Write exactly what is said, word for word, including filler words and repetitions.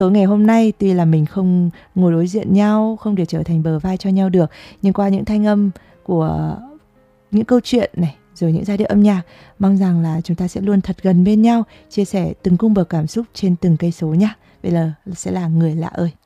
Tối ngày hôm nay tuy là mình không ngồi đối diện nhau, không thể trở thành bờ vai cho nhau được, nhưng qua những thanh âm của những câu chuyện này, rồi những giai điệu âm nhạc, mong rằng là chúng ta sẽ luôn thật gần bên nhau, chia sẻ từng cung bậc cảm xúc trên từng cây số nhé. Bây giờ sẽ là Người Lạ Ơi.